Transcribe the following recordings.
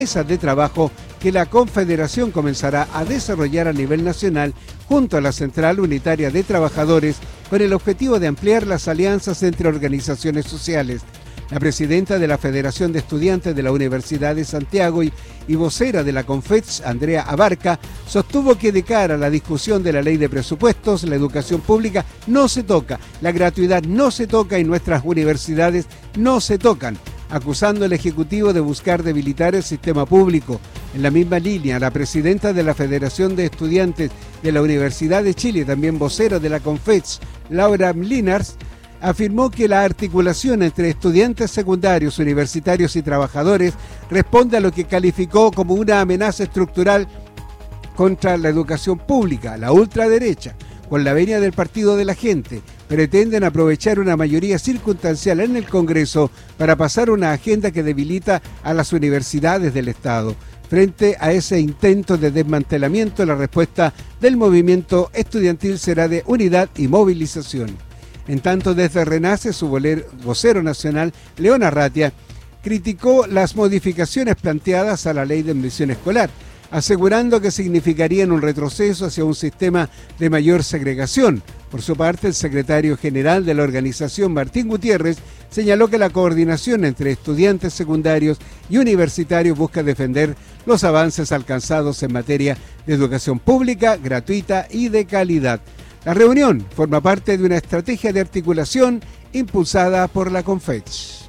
mesas de trabajo que la Confederación comenzará a desarrollar a nivel nacional junto a la Central Unitaria de Trabajadores con el objetivo de ampliar las alianzas entre organizaciones sociales. La presidenta de la Federación de Estudiantes de la Universidad de Santiago y vocera de la CONFETS, Andrea Abarca, sostuvo que de cara a la discusión de la ley de presupuestos, la educación pública no se toca, la gratuidad no se toca y nuestras universidades no se tocan, acusando al Ejecutivo de buscar debilitar el sistema público. En la misma línea, la presidenta de la Federación de Estudiantes de la Universidad de Chile, también vocera de la CONFETS, Laura Mlinars, afirmó que la articulación entre estudiantes secundarios, universitarios y trabajadores responde a lo que calificó como una amenaza estructural contra la educación pública. La ultraderecha, con la venia del Partido de la Gente, pretenden aprovechar una mayoría circunstancial en el Congreso para pasar una agenda que debilita a las universidades del Estado. Frente a ese intento de desmantelamiento, la respuesta del movimiento estudiantil será de unidad y movilización. En tanto, desde Renace, su vocero nacional, León Arratia, criticó las modificaciones planteadas a la ley de admisión escolar, asegurando que significarían un retroceso hacia un sistema de mayor segregación. Por su parte, el secretario general de la organización, Martín Gutiérrez, señaló que la coordinación entre estudiantes secundarios y universitarios busca defender los avances alcanzados en materia de educación pública, gratuita y de calidad. La reunión forma parte de una estrategia de articulación impulsada por la CONFETS.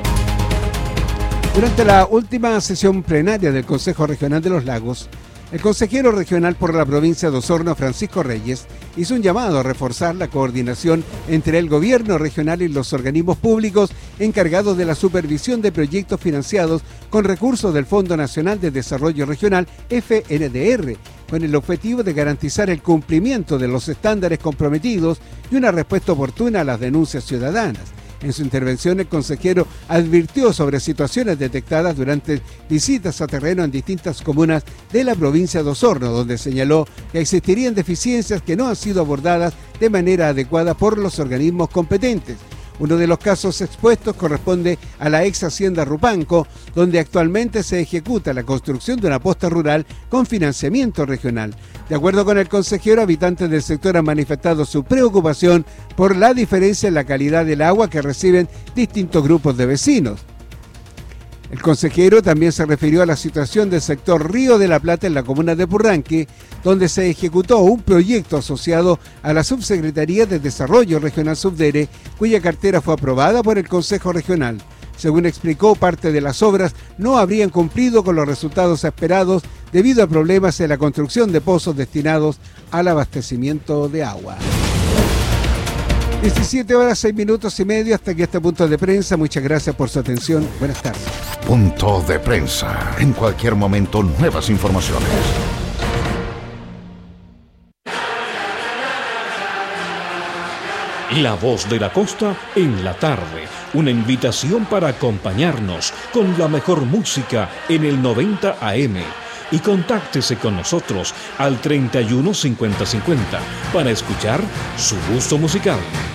Durante la última sesión plenaria del Consejo Regional de los Lagos, el consejero regional por la provincia de Osorno, Francisco Reyes, hizo un llamado a reforzar la coordinación entre el gobierno regional y los organismos públicos encargados de la supervisión de proyectos financiados con recursos del Fondo Nacional de Desarrollo Regional, FNDR, con el objetivo de garantizar el cumplimiento de los estándares comprometidos y una respuesta oportuna a las denuncias ciudadanas. En su intervención, el consejero advirtió sobre situaciones detectadas durante visitas a terreno en distintas comunas de la provincia de Osorno, donde señaló que existirían deficiencias que no han sido abordadas de manera adecuada por los organismos competentes. Uno de los casos expuestos corresponde a la ex hacienda Rupanco, donde actualmente se ejecuta la construcción de una posta rural con financiamiento regional. De acuerdo con el consejero, habitantes del sector han manifestado su preocupación por la diferencia en la calidad del agua que reciben distintos grupos de vecinos. El consejero también se refirió a la situación del sector Río de la Plata en la comuna de Purranque, donde se ejecutó un proyecto asociado a la Subsecretaría de Desarrollo Regional Subdere, cuya cartera fue aprobada por el Consejo Regional. Según explicó, parte de las obras no habrían cumplido con los resultados esperados debido a problemas en la construcción de pozos destinados al abastecimiento de agua. 17 horas, 6 minutos y medio, hasta aquí este punto de prensa. Muchas gracias por su atención. Buenas tardes. Punto de prensa. En cualquier momento, nuevas informaciones. La Voz de la Costa en la tarde. Una invitación para acompañarnos con la mejor música en el 90 AM. Y contáctese con nosotros al 31 50 50 para escuchar su gusto musical.